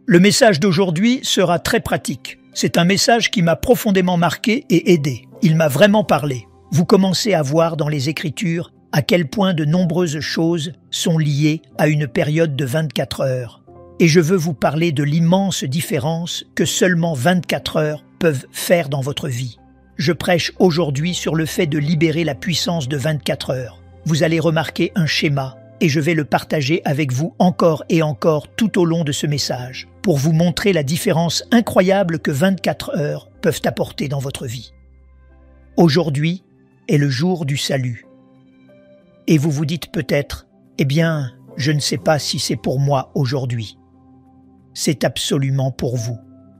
Le message d'aujourd'hui sera très pratique. C'est un message qui m'a profondément marqué et aidé. Il m'a vraiment parlé. Vous commencez à voir dans les Écritures à quel point de nombreuses choses sont liées à une période de 24 heures. Et je veux vous parler de l'immense différence que seulement 24 heures peuvent faire dans votre vie. Je prêche aujourd'hui sur le fait de libérer la puissance de 24 heures. Vous allez remarquer un schéma et je vais le partager avec vous encore et encore tout au long de ce message pour vous montrer la différence incroyable que 24 heures peuvent apporter dans votre vie. Aujourd'hui est le jour du salut. Et vous vous dites peut-être, eh bien, je ne sais pas si c'est pour moi aujourd'hui. C'est absolument pour vous.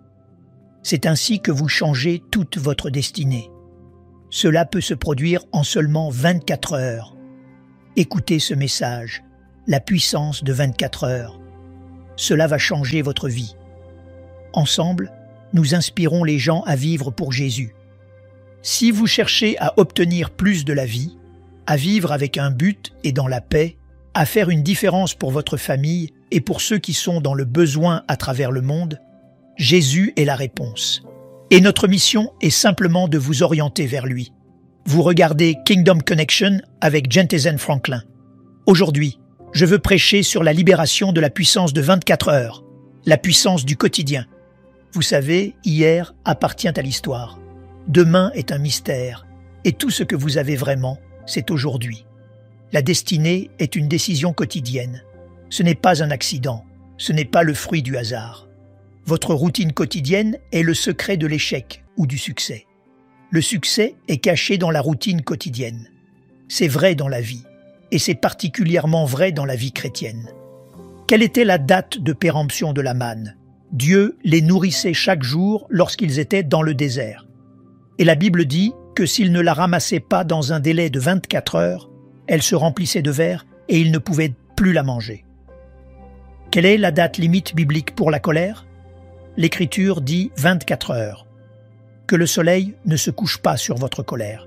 C'est ainsi que vous changez toute votre destinée. Cela peut se produire en seulement 24 heures. Écoutez ce message, la puissance de 24 heures. Cela va changer votre vie. Ensemble, nous inspirons les gens à vivre pour Jésus. Si vous cherchez à obtenir plus de la vie, à vivre avec un but et dans la paix, à faire une différence pour votre famille et pour ceux qui sont dans le besoin à travers le monde, Jésus est la réponse. Et notre mission est simplement de vous orienter vers lui. Vous regardez Kingdom Connection avec Jentezen Franklin. Aujourd'hui, je veux prêcher sur la libération de la puissance de 24 heures, la puissance du quotidien. Vous savez, hier appartient à l'histoire. Demain est un mystère, et tout ce que vous avez vraiment, c'est aujourd'hui. La destinée est une décision quotidienne. Ce n'est pas un accident, ce n'est pas le fruit du hasard. Votre routine quotidienne est le secret de l'échec ou du succès. Le succès est caché dans la routine quotidienne. C'est vrai dans la vie, et c'est particulièrement vrai dans la vie chrétienne. Quelle était la date de péremption de la manne? Dieu les nourrissait chaque jour lorsqu'ils étaient dans le désert. Et la Bible dit que s'ils ne la ramassaient pas dans un délai de 24 heures, elle se remplissait de vers et ils ne pouvaient plus la manger. Quelle est la date limite biblique pour la colère? L'Écriture dit 24 heures. Que le soleil ne se couche pas sur votre colère.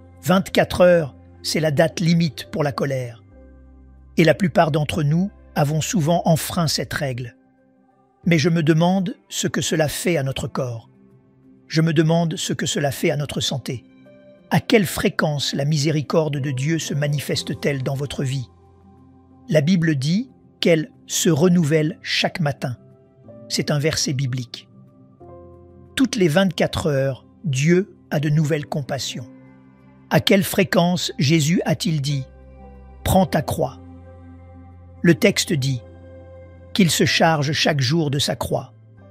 24 heures, c'est la date limite pour la colère. Et la plupart d'entre nous avons souvent enfreint cette règle. Mais je me demande ce que cela fait à notre corps. Je me demande ce que cela fait à notre santé. À quelle fréquence la miséricorde de Dieu se manifeste-t-elle dans votre vie? La Bible dit qu'elle se renouvelle chaque matin. C'est un verset biblique. Toutes les 24 heures, Dieu a de nouvelles compassions. À quelle fréquence Jésus a-t-il dit « Prends ta croix ». Le texte dit qu'il se charge chaque jour de sa croix.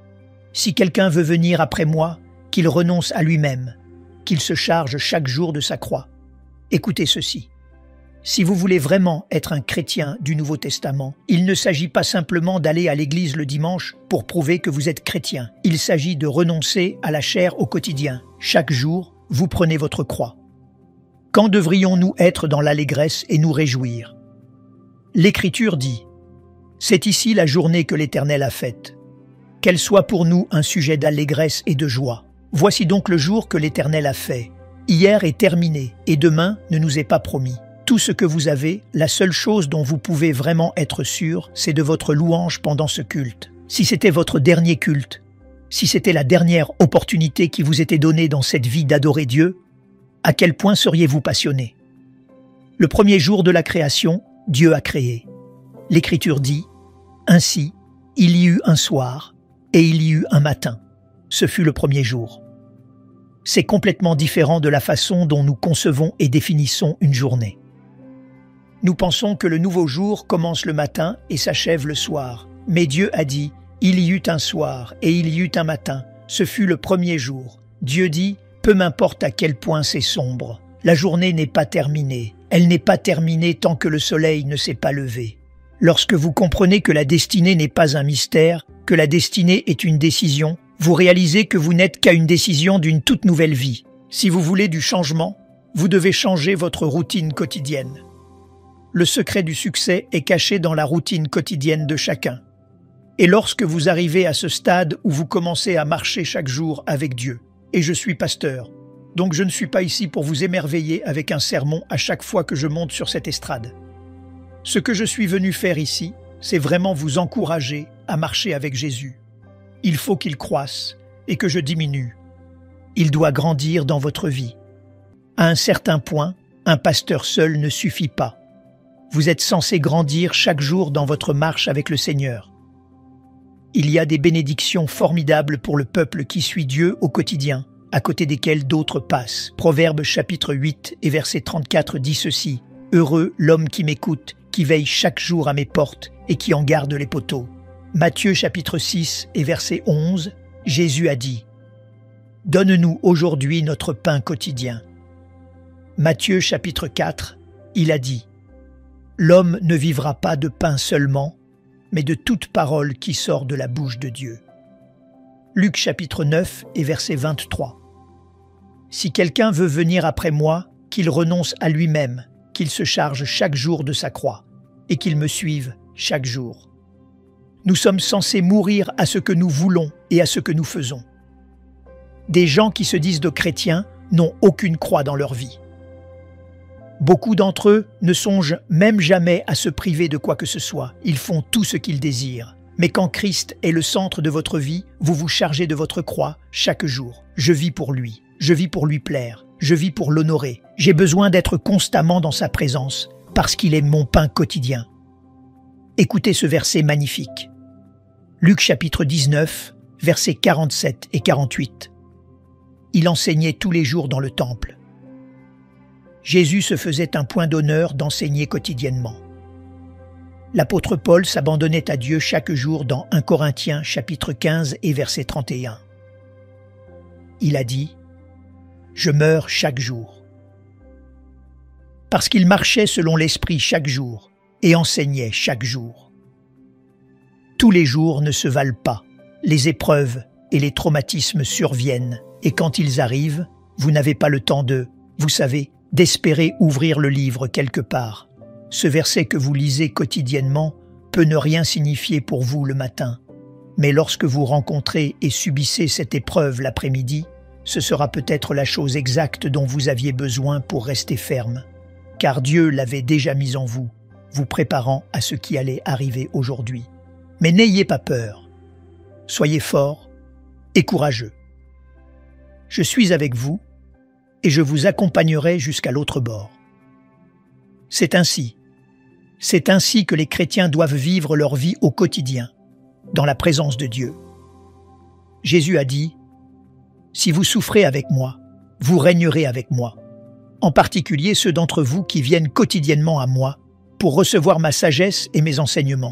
Si quelqu'un veut venir après moi, qu'il renonce à lui-même, qu'il se charge chaque jour de sa croix. Écoutez ceci. Si vous voulez vraiment être un chrétien du Nouveau Testament, il ne s'agit pas simplement d'aller à l'église le dimanche pour prouver que vous êtes chrétien. Il s'agit de renoncer à la chair au quotidien. Chaque jour, vous prenez votre croix. Quand devrions-nous être dans l'allégresse et nous réjouir? L'Écriture dit « C'est ici la journée que l'Éternel a faite. Qu'elle soit pour nous un sujet d'allégresse et de joie. Voici donc le jour que l'Éternel a fait. Hier est terminé et demain ne nous est pas promis. Tout ce que vous avez, la seule chose dont vous pouvez vraiment être sûr, c'est de votre louange pendant ce culte. Si c'était votre dernier culte, si c'était la dernière opportunité qui vous était donnée dans cette vie d'adorer Dieu, à quel point seriez-vous passionné? Le premier jour de la création, Dieu a créé. L'Écriture dit « Ainsi, il y eut un soir et il y eut un matin. Ce fut le premier jour. » C'est complètement différent de la façon dont nous concevons et définissons une journée. Nous pensons que le nouveau jour commence le matin et s'achève le soir. Mais Dieu a dit « Il y eut un soir et il y eut un matin. Ce fut le premier jour. » Dieu dit « Peu m'importe à quel point c'est sombre. La journée n'est pas terminée. Elle n'est pas terminée tant que le soleil ne s'est pas levé. » Lorsque vous comprenez que la destinée n'est pas un mystère, que la destinée est une décision, vous réalisez que vous n'êtes qu'à une décision d'une toute nouvelle vie. Si vous voulez du changement, vous devez changer votre routine quotidienne. Le secret du succès est caché dans la routine quotidienne de chacun. Et lorsque vous arrivez à ce stade où vous commencez à marcher chaque jour avec Dieu, et je suis pasteur, donc je ne suis pas ici pour vous émerveiller avec un sermon à chaque fois que je monte sur cette estrade. Ce que je suis venu faire ici, c'est vraiment vous encourager à marcher avec Jésus. Il faut qu'il croisse et que je diminue. Il doit grandir dans votre vie. À un certain point, un pasteur seul ne suffit pas. Vous êtes censé grandir chaque jour dans votre marche avec le Seigneur. Il y a des bénédictions formidables pour le peuple qui suit Dieu au quotidien, à côté desquelles d'autres passent. Proverbes chapitre 8 et verset 34 dit ceci: « Heureux l'homme qui m'écoute, qui veille chaque jour à mes portes et qui en garde les poteaux. » Matthieu chapitre 6 et verset 11, Jésus a dit: « Donne-nous aujourd'hui notre pain quotidien. » Matthieu chapitre 4, il a dit: « L'homme ne vivra pas de pain seulement, mais de toute parole qui sort de la bouche de Dieu. » Luc chapitre 9 et verset 23. « Si quelqu'un veut venir après moi, qu'il renonce à lui-même, qu'il se charge chaque jour de sa croix, et qu'il me suive chaque jour. » Nous sommes censés mourir à ce que nous voulons et à ce que nous faisons. Des gens qui se disent de chrétiens n'ont aucune croix dans leur vie. Beaucoup d'entre eux ne songent même jamais à se priver de quoi que ce soit. Ils font tout ce qu'ils désirent. Mais quand Christ est le centre de votre vie, vous vous chargez de votre croix chaque jour. Je vis pour lui. Je vis pour lui plaire. Je vis pour l'honorer. J'ai besoin d'être constamment dans sa présence parce qu'il est mon pain quotidien. Écoutez ce verset magnifique. Luc chapitre 19, versets 47 et 48. Il enseignait tous les jours dans le temple. Jésus se faisait un point d'honneur d'enseigner quotidiennement. L'apôtre Paul s'abandonnait à Dieu chaque jour dans 1 Corinthiens chapitre 15 et verset 31. Il a dit: « Je meurs chaque jour. » Parce qu'il marchait selon l'Esprit chaque jour et enseignait chaque jour. Tous les jours ne se valent pas. Les épreuves et les traumatismes surviennent et quand ils arrivent, vous n'avez pas le temps vous savez, d'espérer ouvrir le livre quelque part. Ce verset que vous lisez quotidiennement peut ne rien signifier pour vous le matin. Mais lorsque vous rencontrez et subissez cette épreuve l'après-midi, ce sera peut-être la chose exacte dont vous aviez besoin pour rester ferme. Car Dieu l'avait déjà mise en vous, vous préparant à ce qui allait arriver aujourd'hui. Mais n'ayez pas peur. Soyez forts et courageux. Je suis avec vous et je vous accompagnerai jusqu'à l'autre bord. C'est ainsi que les chrétiens doivent vivre leur vie au quotidien, dans la présence de Dieu. Jésus a dit: « Si vous souffrez avec moi, vous régnerez avec moi. En particulier ceux d'entre vous qui viennent quotidiennement à moi pour recevoir ma sagesse et mes enseignements.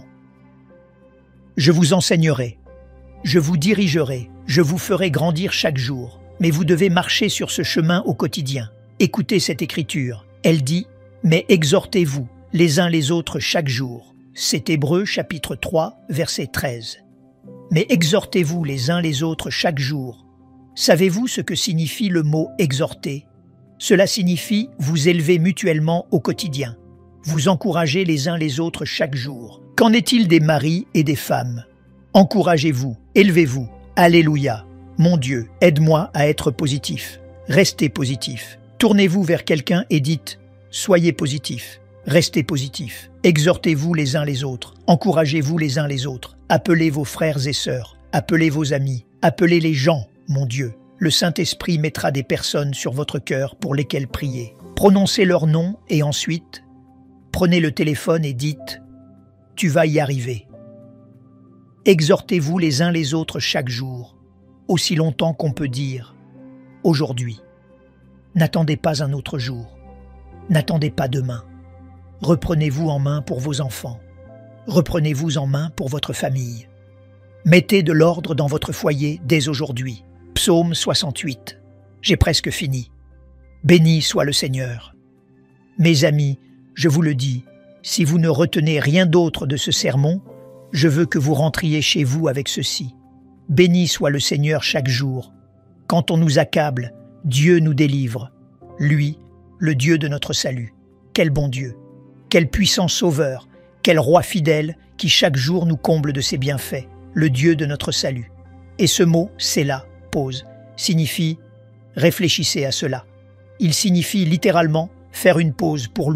Je vous enseignerai, je vous dirigerai, je vous ferai grandir chaque jour. Mais vous devez marcher sur ce chemin au quotidien. Écoutez cette écriture. Elle dit: « Mais exhortez-vous les uns les autres chaque jour. » C'est Hébreux chapitre 3, verset 13. « Mais exhortez-vous les uns les autres chaque jour. » Savez-vous ce que signifie le mot « exhorter » ? Cela signifie vous élever mutuellement au quotidien. Vous encouragez les uns les autres chaque jour. Qu'en est-il des maris et des femmes ? Encouragez-vous, élevez-vous. Alléluia. Mon Dieu, aide-moi à être positif. Restez positif. Tournez-vous vers quelqu'un et dites: « Soyez positif. » Restez positif. Exhortez-vous les uns les autres. Encouragez-vous les uns les autres. Appelez vos frères et sœurs. Appelez vos amis. Appelez les gens, mon Dieu. Le Saint-Esprit mettra des personnes sur votre cœur pour lesquelles prier. Prononcez leur nom et ensuite, prenez le téléphone et dites: « Tu vas y arriver. » Exhortez-vous les uns les autres chaque jour. Aussi longtemps qu'on peut dire « aujourd'hui ». N'attendez pas un autre jour. N'attendez pas demain. Reprenez-vous en main pour vos enfants. Reprenez-vous en main pour votre famille. Mettez de l'ordre dans votre foyer dès aujourd'hui. Psaume 68. J'ai presque fini. Béni soit le Seigneur. Mes amis, je vous le dis, si vous ne retenez rien d'autre de ce sermon, je veux que vous rentriez chez vous avec ceci. Béni soit le Seigneur chaque jour. Quand on nous accable, Dieu nous délivre. Lui, le Dieu de notre salut. Quel bon Dieu! Quel puissant Sauveur! Quel Roi fidèle qui chaque jour nous comble de ses bienfaits, le Dieu de notre salut. Et ce mot, Sélah, pause, signifie « réfléchissez à cela ». Il signifie littéralement « faire une pause pour louer ».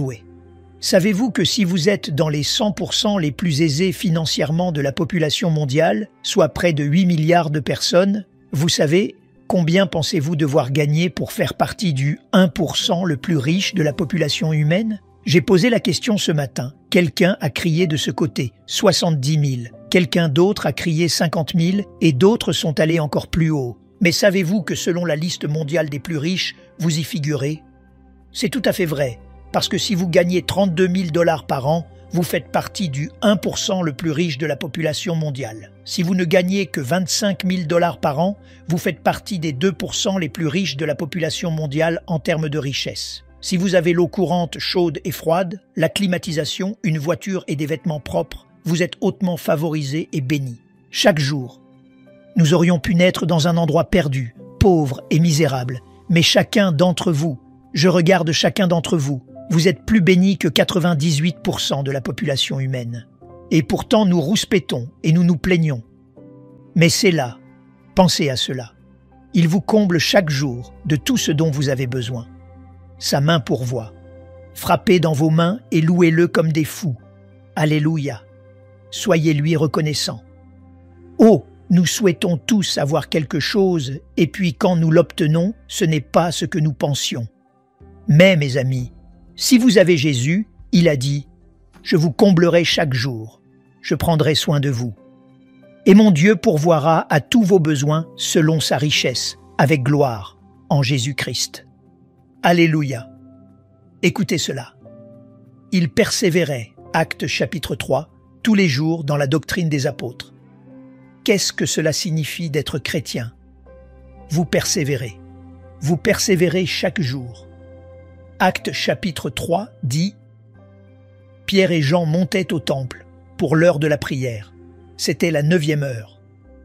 Savez-vous que si vous êtes dans les 100% les plus aisés financièrement de la population mondiale, soit près de 8 milliards de personnes, vous savez combien pensez-vous devoir gagner pour faire partie du 1% le plus riche de la population humaine? J'ai posé la question ce matin. Quelqu'un a crié de ce côté, 70 000. Quelqu'un d'autre a crié 50 000 et d'autres sont allés encore plus haut. Mais savez-vous que selon la liste mondiale des plus riches, vous y figurez? C'est tout à fait vrai, parce que si vous gagnez 32 000 $ par an, vous faites partie du 1% le plus riche de la population mondiale. Si vous ne gagnez que 25 000 $ par an, vous faites partie des 2% les plus riches de la population mondiale en termes de richesse. Si vous avez l'eau courante, chaude et froide, la climatisation, une voiture et des vêtements propres, vous êtes hautement favorisé et béni. Chaque jour, nous aurions pu naître dans un endroit perdu, pauvre et misérable, mais chacun d'entre vous, je regarde chacun d'entre vous, vous êtes plus béni que 98% de la population humaine. Et pourtant nous rouspétons et nous nous plaignons. Mais c'est là, pensez à cela. Il vous comble chaque jour de tout ce dont vous avez besoin. Sa main pourvoit. Frappez dans vos mains et louez-le comme des fous. Alléluia. Soyez-lui reconnaissants. Oh, nous souhaitons tous avoir quelque chose et puis quand nous l'obtenons, ce n'est pas ce que nous pensions. Mais mes amis, si vous avez Jésus, il a dit « Je vous comblerai chaque jour, je prendrai soin de vous. Et mon Dieu pourvoira à tous vos besoins selon sa richesse, avec gloire, en Jésus-Christ. » Alléluia. Écoutez cela. Il persévérait, Actes chapitre 3, tous les jours dans la doctrine des apôtres. Qu'est-ce que cela signifie d'être chrétien? Vous persévérez. Vous persévérez chaque jour. Actes chapitre 3 dit « Pierre et Jean montaient au temple pour l'heure de la prière. C'était la 9e heure.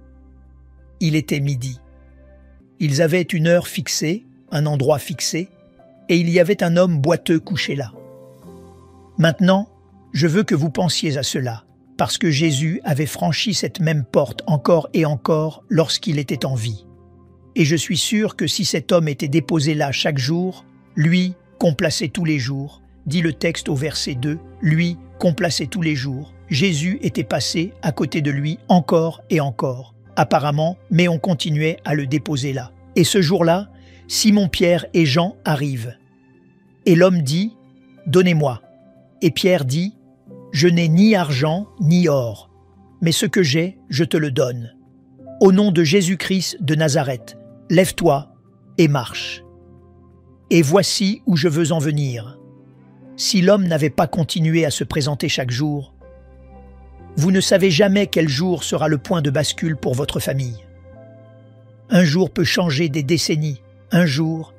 Il était midi. Ils avaient une heure fixée, un endroit fixé, et il y avait un homme boiteux couché là. Maintenant, je veux que vous pensiez à cela, parce que Jésus avait franchi cette même porte encore et encore lorsqu'il était en vie. Et je suis sûr que si cet homme était déposé là chaque jour, lui, qu'on plaçait tous les jours, dit le texte au verset 2, lui, qu'on plaçait tous les jours, Jésus était passé à côté de lui encore et encore, apparemment, mais on continuait à le déposer là. Et ce jour-là, Simon-Pierre et Jean arrivent. Et l'homme dit « Donnez-moi ». Et Pierre dit « Je n'ai ni argent ni or, mais ce que j'ai, je te le donne. Au nom de Jésus-Christ de Nazareth, lève-toi et marche. Et voici où je veux en venir. Si l'homme n'avait pas continué à se présenter chaque jour, vous ne savez jamais quel jour sera le point de bascule pour votre famille. Un jour peut changer des décennies. Un jour,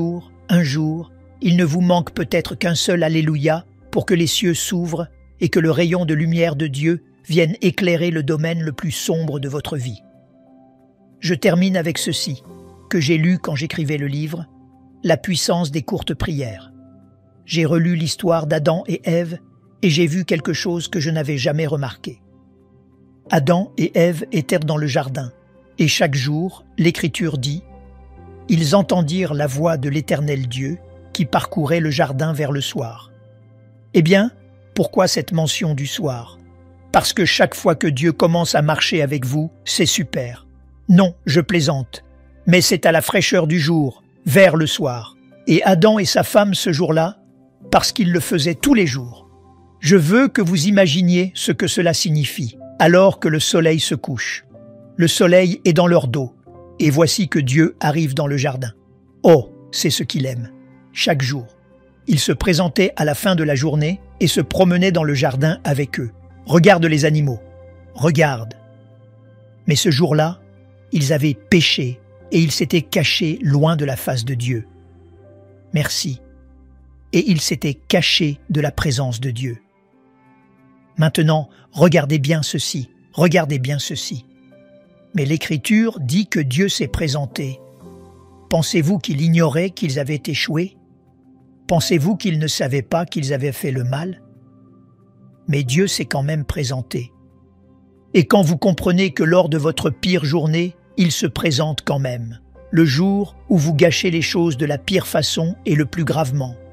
il ne vous manque peut-être qu'un seul Alléluia pour que les cieux s'ouvrent et que le rayon de lumière de Dieu vienne éclairer le domaine le plus sombre de votre vie. Je termine avec ceci, que j'ai lu quand j'écrivais le livre, La puissance des courtes prières. J'ai relu l'histoire d'Adam et Ève et j'ai vu quelque chose que je n'avais jamais remarqué. Adam et Ève étaient dans le jardin et chaque jour, l'Écriture dit « Ils entendirent la voix de l'Éternel Dieu qui parcourait le jardin vers le soir. » Eh bien, pourquoi cette mention du soir? Parce que chaque fois que Dieu commence à marcher avec vous, c'est super. Non, je plaisante, mais c'est à la fraîcheur du jour, vers le soir. Et Adam et sa femme ce jour-là, parce qu'ils le faisaient tous les jours. Je veux que vous imaginiez ce que cela signifie, alors que le soleil se couche. Le soleil est dans leur dos, et voici que Dieu arrive dans le jardin. Oh, c'est ce qu'il aime. Chaque jour, il se présentait à la fin de la journée et se promenait dans le jardin avec eux. Regarde les animaux, regarde. Mais ce jour-là, ils avaient péché et ils s'étaient cachés loin de la face de Dieu. Merci. Et ils s'étaient cachés de la présence de Dieu. Maintenant, regardez bien ceci, regardez bien ceci. Mais l'Écriture dit que Dieu s'est présenté. Pensez-vous qu'il ignorait qu'ils avaient échoué? Pensez-vous qu'ils ne savaient pas qu'ils avaient fait le mal? Mais Dieu s'est quand même présenté. Et quand vous comprenez que lors de votre pire journée, il se présente quand même, le jour où vous gâchez les choses de la pire façon et le plus gravement,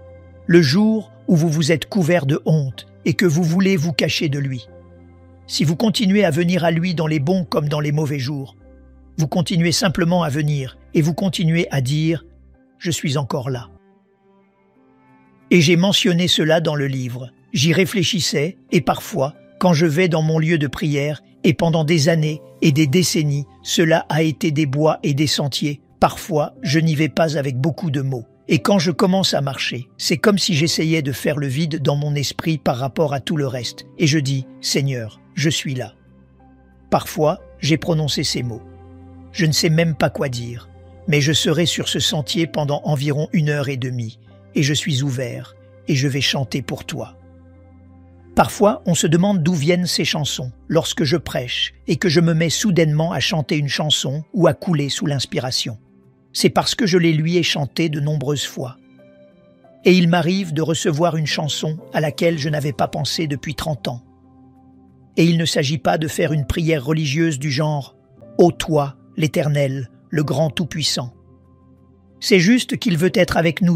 le jour où vous vous êtes couvert de honte et que vous voulez vous cacher de lui. Si vous continuez à venir à lui dans les bons comme dans les mauvais jours, vous continuez simplement à venir et vous continuez à dire « Je suis encore là ». Et j'ai mentionné cela dans le livre. J'y réfléchissais et parfois, quand je vais dans mon lieu de prière, et pendant des années et des décennies, cela a été des bois et des sentiers. Parfois, je n'y vais pas avec beaucoup de mots. Et quand je commence à marcher, c'est comme si j'essayais de faire le vide dans mon esprit par rapport à tout le reste. Et je dis « Seigneur, je suis là ». Parfois, j'ai prononcé ces mots. Je ne sais même pas quoi dire, mais je serai sur ce sentier pendant environ 1h30, et je suis ouvert, et je vais chanter pour toi. Parfois, on se demande d'où viennent ces chansons, lorsque je prêche, et que je me mets soudainement à chanter une chanson ou à couler sous l'inspiration. C'est parce que je les lui ai chantées de nombreuses fois. Et il m'arrive de recevoir une chanson à laquelle je n'avais pas pensé depuis 30 ans. Et il ne s'agit pas de faire une prière religieuse du genre « Ô toi, l'Éternel, le grand Tout-Puissant ». C'est juste qu'il veut être avec nous